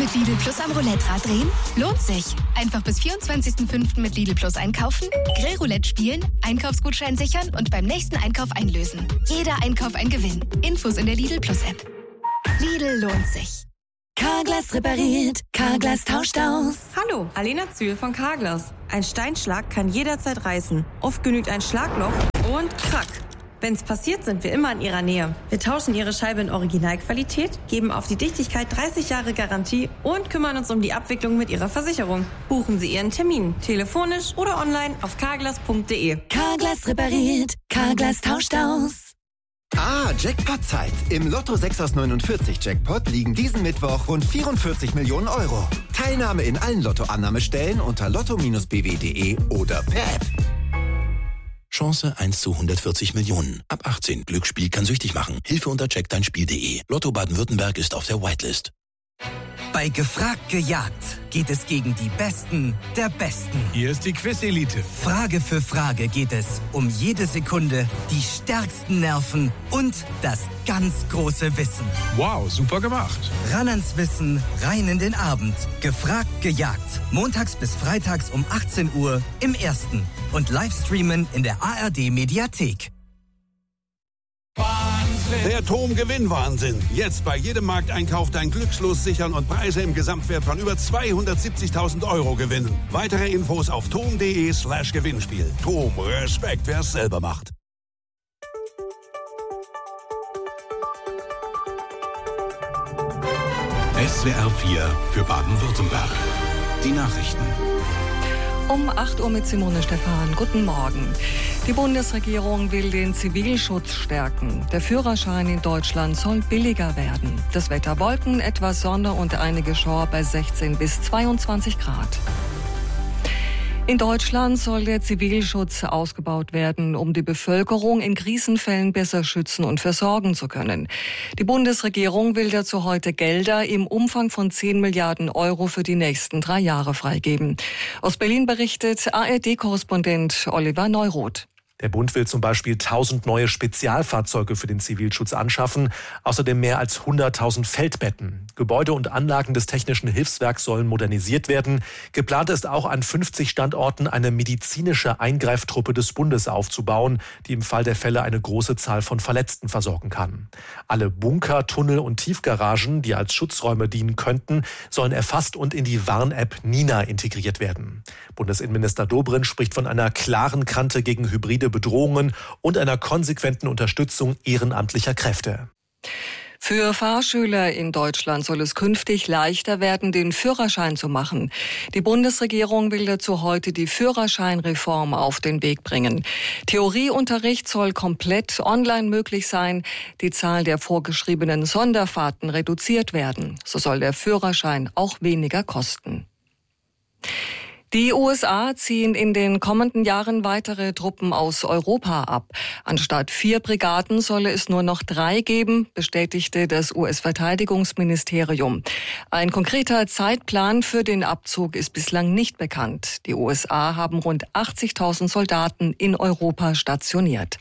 mit Lidl Plus am Roulette-Rad drehen? Lohnt sich. Einfach bis 24.05. mit Lidl Plus einkaufen, Grillroulette spielen, Einkaufsgutschein sichern und beim nächsten Einkauf einlösen. Jeder Einkauf ein Gewinn. Infos in der Lidl Plus App. Lidl lohnt sich. Carglass repariert, Carglass tauscht aus. Hallo, Alena Zühl von Carglass. Ein Steinschlag kann jederzeit reißen. Oft genügt ein Schlagloch und krack. Wenn's passiert, sind wir immer in Ihrer Nähe. Wir tauschen Ihre Scheibe in Originalqualität, geben auf die Dichtigkeit 30 Jahre Garantie und kümmern uns um die Abwicklung mit Ihrer Versicherung. Buchen Sie Ihren Termin, telefonisch oder online auf carglass.de. Carglass repariert, Carglass tauscht aus. Jackpot-Zeit. Im Lotto 6 aus 49 Jackpot liegen diesen Mittwoch rund 44 Millionen Euro. Teilnahme in allen Lottoannahmestellen unter lotto-bw.de oder per App. Chance 1 zu 140 Millionen. Ab 18. Glücksspiel kann süchtig machen. Hilfe unter checkdeinspiel.de. Lotto Baden-Württemberg ist auf der Whitelist. Bei Gefragt gejagt geht es gegen die Besten der Besten. Hier ist die Quiz-Elite. Frage für Frage geht es um jede Sekunde, die stärksten Nerven und das ganz große Wissen. Wow, super gemacht. Ran ans Wissen, rein in den Abend. Gefragt gejagt. Montags bis freitags um 18 Uhr im Ersten. Und Livestreamen in der ARD-Mediathek. Der TOM-Gewinn-Wahnsinn. Jetzt bei jedem Markteinkauf dein Glückslos sichern und Preise im Gesamtwert von über 270.000 Euro gewinnen. Weitere Infos auf tom.de/Gewinnspiel. TOM, Respekt, wer es selber macht. SWR 4 für Baden-Württemberg. Die Nachrichten. Um 8 Uhr mit Simone Stephan. Guten Morgen. Die Bundesregierung will den Zivilschutz stärken. Der Führerschein in Deutschland soll billiger werden. Das Wetter: Wolken, etwas Sonne und einige Schauer bei 16 bis 22 Grad. In Deutschland soll der Zivilschutz ausgebaut werden, um die Bevölkerung in Krisenfällen besser schützen und versorgen zu können. Die Bundesregierung will dazu heute Gelder im Umfang von 10 Milliarden Euro für die nächsten 3 Jahre freigeben. Aus Berlin berichtet ARD-Korrespondent Oliver Neuroth. Der Bund will zum Beispiel 1000 neue Spezialfahrzeuge für den Zivilschutz anschaffen, außerdem mehr als 100.000 Feldbetten. Gebäude und Anlagen des Technischen Hilfswerks sollen modernisiert werden. Geplant ist auch, an 50 Standorten eine medizinische Eingreiftruppe des Bundes aufzubauen, die im Fall der Fälle eine große Zahl von Verletzten versorgen kann. Alle Bunker, Tunnel und Tiefgaragen, die als Schutzräume dienen könnten, sollen erfasst und in die Warn-App Nina integriert werden. Bundesinnenminister Dobrindt spricht von einer klaren Kante gegen hybride Bedrohungen und einer konsequenten Unterstützung ehrenamtlicher Kräfte. Für Fahrschüler in Deutschland soll es künftig leichter werden, den Führerschein zu machen. Die Bundesregierung will dazu heute die Führerscheinreform auf den Weg bringen. Theorieunterricht soll komplett online möglich sein, die Zahl der vorgeschriebenen Sonderfahrten reduziert werden. So soll der Führerschein auch weniger kosten. Die USA ziehen in den kommenden Jahren weitere Truppen aus Europa ab. Anstatt 4 Brigaden solle es nur noch 3 geben, bestätigte das US-Verteidigungsministerium. Ein konkreter Zeitplan für den Abzug ist bislang nicht bekannt. Die USA haben rund 80.000 Soldaten in Europa stationiert.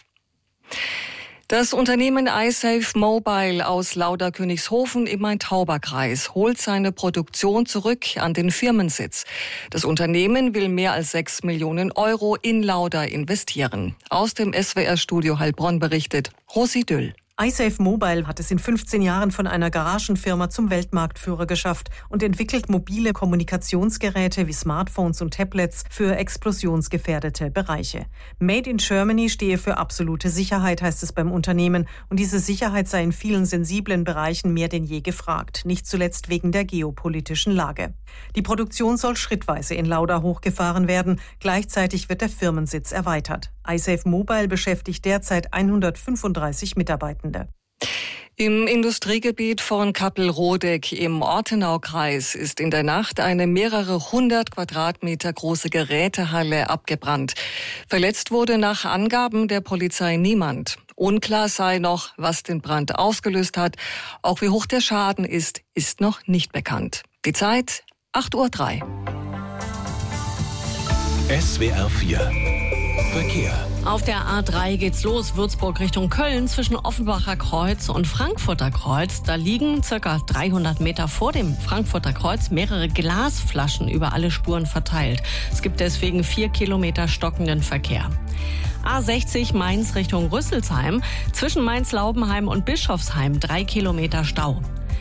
Das Unternehmen iSafe Mobile aus Lauda-Königshofen im Main-Tauber-Kreis holt seine Produktion zurück an den Firmensitz. Das Unternehmen will mehr als 6 Millionen Euro in Lauda investieren. Aus dem SWR-Studio Heilbronn berichtet Rosi Düll. iSafe Mobile hat es in 15 Jahren von einer Garagenfirma zum Weltmarktführer geschafft und entwickelt mobile Kommunikationsgeräte wie Smartphones und Tablets für explosionsgefährdete Bereiche. Made in Germany stehe für absolute Sicherheit, heißt es beim Unternehmen. Und diese Sicherheit sei in vielen sensiblen Bereichen mehr denn je gefragt, nicht zuletzt wegen der geopolitischen Lage. Die Produktion soll schrittweise in Lauda hochgefahren werden. Gleichzeitig wird der Firmensitz erweitert. iSafe Mobile beschäftigt derzeit 135 Mitarbeitende. Im Industriegebiet von Kappelrodeck im Ortenaukreis ist in der Nacht eine mehrere 100 Quadratmeter große Gerätehalle abgebrannt. Verletzt wurde nach Angaben der Polizei niemand. Unklar sei noch, was den Brand ausgelöst hat. Auch wie hoch der Schaden ist noch nicht bekannt. Die Zeit 8:03 Uhr. SWR 4 Verkehr. Auf der A3 geht's los, Würzburg Richtung Köln zwischen Offenbacher Kreuz und Frankfurter Kreuz. Da liegen ca. 300 Meter vor dem Frankfurter Kreuz mehrere Glasflaschen über alle Spuren verteilt. Es gibt deswegen 4 Kilometer stockenden Verkehr. A60 Mainz Richtung Rüsselsheim zwischen Mainz-Laubenheim und Bischofsheim 3 Kilometer Stau.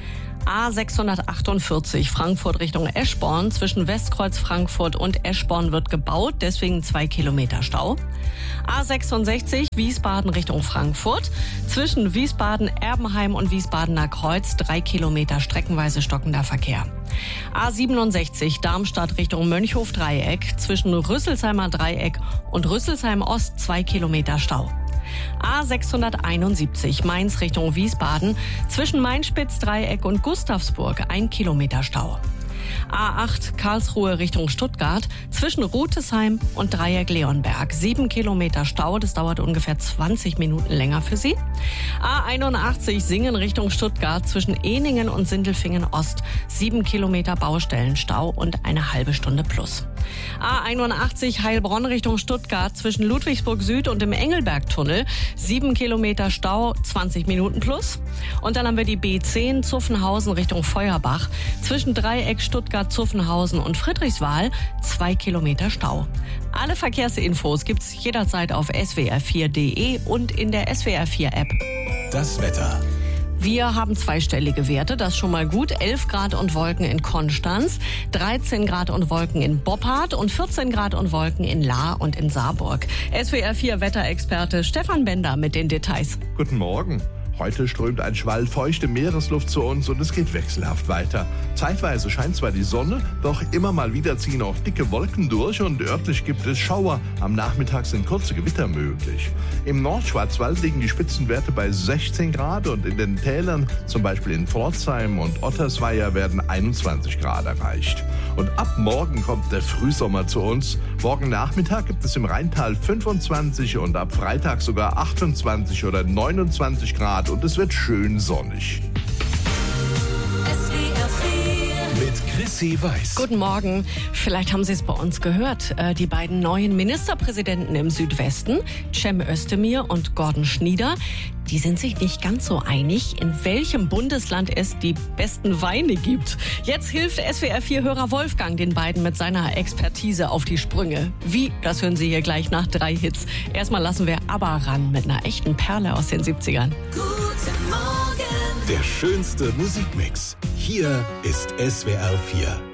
A648 Frankfurt Richtung Eschborn zwischen Westkreuz Frankfurt und Eschborn wird gebaut, deswegen 2 Kilometer Stau. A66 Wiesbaden Richtung Frankfurt zwischen Wiesbaden-Erbenheim und Wiesbadener Kreuz 3 Kilometer streckenweise stockender Verkehr. A67 Darmstadt Richtung Mönchhof-Dreieck zwischen Rüsselsheimer Dreieck und Rüsselsheim Ost 2 Kilometer Stau. A671 Mainz Richtung Wiesbaden zwischen Mainspitz-Dreieck und Gustavsburg 1 Kilometer Stau. A8 Karlsruhe Richtung Stuttgart zwischen Rutesheim und Dreieck Leonberg 7 Kilometer Stau, das dauert ungefähr 20 Minuten länger für Sie. A81 Singen Richtung Stuttgart zwischen Ehningen und Sindelfingen Ost 7 Kilometer Baustellenstau und eine halbe Stunde plus. A81 Heilbronn Richtung Stuttgart zwischen Ludwigsburg Süd und dem Engelbergtunnel 7 Kilometer Stau, 20 Minuten plus. Und dann haben wir die B10 Zuffenhausen Richtung Feuerbach zwischen Dreieck Stuttgart-Zuffenhausen und Friedrichswal 2 Kilometer Stau. Alle Verkehrsinfos gibt's jederzeit auf swr4.de und in der SWR4-App. Das Wetter. Wir haben zweistellige Werte, das ist schon mal gut. 11 Grad und Wolken in Konstanz, 13 Grad und Wolken in Boppard und 14 Grad und Wolken in Lahr und in Saarburg. SWR4-Wetterexperte Stefan Bender mit den Details. Guten Morgen. Heute strömt ein Schwall feuchte Meeresluft zu uns und es geht wechselhaft weiter. Zeitweise scheint zwar die Sonne, doch immer mal wieder ziehen auch dicke Wolken durch und örtlich gibt es Schauer. Am Nachmittag sind kurze Gewitter möglich. Im Nordschwarzwald liegen die Spitzenwerte bei 16 Grad und in den Tälern, zum Beispiel in Pforzheim und Ottersweier, werden 21 Grad erreicht. Und ab morgen kommt der Frühsommer zu uns. Morgen Nachmittag gibt es im Rheintal 25 und ab Freitag sogar 28 oder 29 Grad. Und es wird schön sonnig. Mit Chrissy Weiß. Guten Morgen. Vielleicht haben Sie es bei uns gehört. Die beiden neuen Ministerpräsidenten im Südwesten, Cem Özdemir und Gordon Schnieder, die sind sich nicht ganz so einig, in welchem Bundesland es die besten Weine gibt. Jetzt hilft SWR4-Hörer Wolfgang den beiden mit seiner Expertise auf die Sprünge. Wie? Das hören Sie hier gleich nach 3 Hits. Erstmal lassen wir ABBA ran mit einer echten Perle aus den 70ern. Der schönste Musikmix. Hier ist SWR4.